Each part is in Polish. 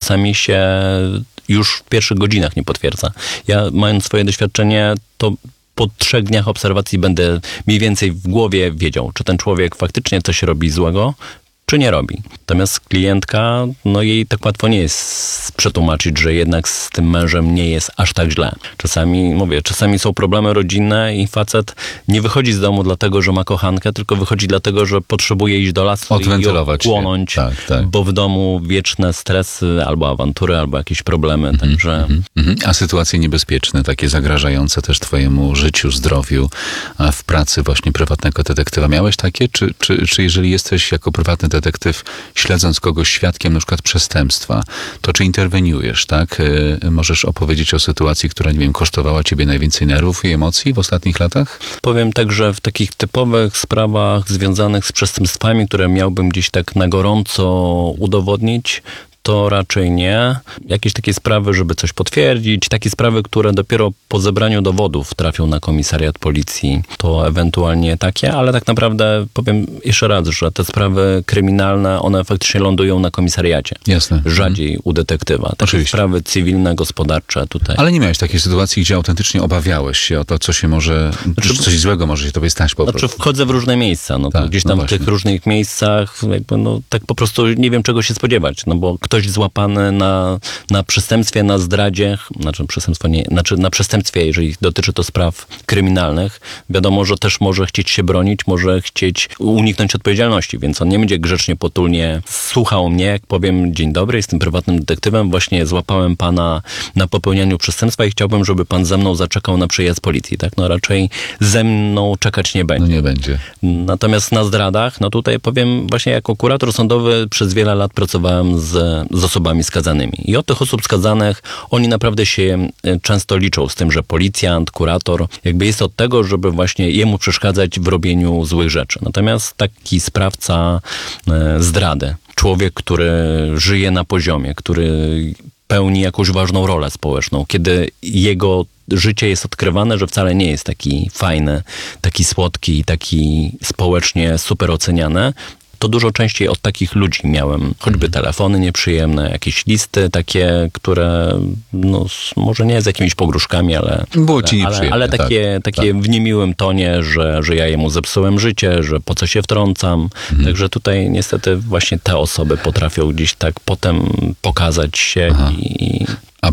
czasami się już w pierwszych godzinach nie potwierdza. Ja, mając swoje doświadczenie, to po 3 dniach obserwacji będę mniej więcej w głowie wiedział, czy ten człowiek faktycznie coś robi złego, czy nie robi. Natomiast klientka, jej tak łatwo nie jest przetłumaczyć, że jednak z tym mężem nie jest aż tak źle. Czasami są problemy rodzinne i facet nie wychodzi z domu dlatego, że ma kochankę, tylko wychodzi dlatego, że potrzebuje iść do lasu odwentylować i płonąć, tak. bo w domu wieczne stresy, albo awantury, albo jakieś problemy. Także... A sytuacje niebezpieczne, takie zagrażające też twojemu życiu, zdrowiu, a w pracy właśnie prywatnego detektywa. Miałeś takie? Czy jeżeli jesteś jako prywatny detektyw, śledząc kogoś świadkiem na przykład przestępstwa, to czy interweniujesz, tak? Możesz opowiedzieć o sytuacji, która, kosztowała ciebie najwięcej nerwów i emocji w ostatnich latach? Powiem tak, że w takich typowych sprawach związanych z przestępstwami, które miałbym gdzieś tak na gorąco udowodnić, to raczej nie. Jakieś takie sprawy, żeby coś potwierdzić, takie sprawy, które dopiero po zebraniu dowodów trafią na komisariat policji, to ewentualnie takie, ale tak naprawdę powiem jeszcze raz, że te sprawy kryminalne, one faktycznie lądują na komisariacie. Jasne. Rzadziej u detektywa. Takie Oczywiście. sprawy cywilne, gospodarcze tutaj. Ale nie miałeś takiej sytuacji, gdzie autentycznie obawiałeś się o to, co się może, coś złego może się tobie stać po prostu. Wchodzę w różne miejsca, gdzieś tam w tych różnych miejscach, tak po prostu nie wiem czego się spodziewać, bo ktoś złapany na przestępstwie, na zdradzie, na przestępstwie, jeżeli dotyczy to spraw kryminalnych, wiadomo, że też może chcieć się bronić, może chcieć uniknąć odpowiedzialności, więc on nie będzie grzecznie, potulnie słuchał mnie, jak powiem: dzień dobry, jestem prywatnym detektywem, właśnie złapałem pana na popełnianiu przestępstwa i chciałbym, żeby pan ze mną zaczekał na przyjazd policji, tak? Raczej ze mną czekać nie będzie. Nie będzie. Natomiast na zdradach, tutaj powiem, właśnie jako kurator sądowy przez wiele lat pracowałem z osobami skazanymi. I od tych osób skazanych oni naprawdę się często liczą z tym, że policjant, kurator jest od tego, żeby właśnie jemu przeszkadzać w robieniu złych rzeczy. Natomiast taki sprawca zdrady, człowiek, który żyje na poziomie, który pełni jakąś ważną rolę społeczną, kiedy jego życie jest odkrywane, że wcale nie jest taki fajny, taki słodki i taki społecznie super oceniany, to dużo częściej od takich ludzi miałem choćby telefony nieprzyjemne, jakieś listy takie, które może nie z jakimiś pogróżkami, było ci nieprzyjemne, ale takie w niemiłym tonie, że ja jemu zepsułem życie, że po co się wtrącam. Także tutaj niestety właśnie te osoby potrafią gdzieś tak potem pokazać się i...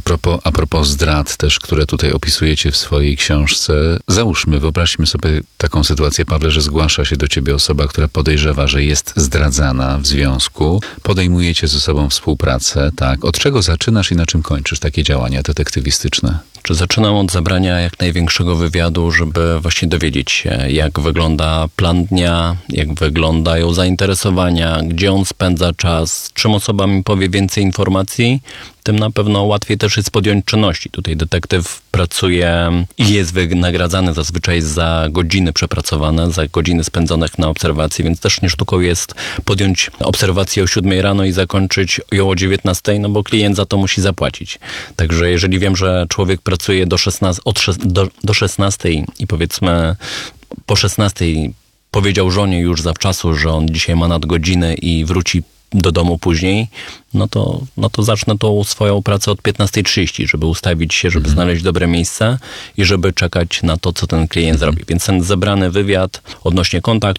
A propos zdrad też, które tutaj opisujecie w swojej książce, wyobraźmy sobie taką sytuację, Pawle, że zgłasza się do ciebie osoba, która podejrzewa, że jest zdradzana w związku. Podejmujecie ze sobą współpracę, tak? Od czego zaczynasz i na czym kończysz takie działania detektywistyczne? Zaczynam od zabrania jak największego wywiadu, żeby właśnie dowiedzieć się, jak wygląda plan dnia, jak wyglądają zainteresowania, gdzie on spędza czas, czym osoba mi powie więcej informacji, tym na pewno łatwiej też jest podjąć czynności. Tutaj detektyw pracuje i jest wynagradzany zazwyczaj za godziny przepracowane, za godziny spędzonych na obserwacji, więc też nie sztuką jest podjąć obserwację o 7 rano i zakończyć ją o 19, bo klient za to musi zapłacić. Także jeżeli wiem, że człowiek pracuje do 16 i powiedzmy po 16 powiedział żonie już zawczasu, że on dzisiaj ma nadgodziny i wróci do domu później, no to zacznę tą swoją pracę od 15:30, żeby ustawić się, żeby znaleźć dobre miejsce i żeby czekać na to, co ten klient zrobi. Więc ten zebrany wywiad odnośnie kontaktu,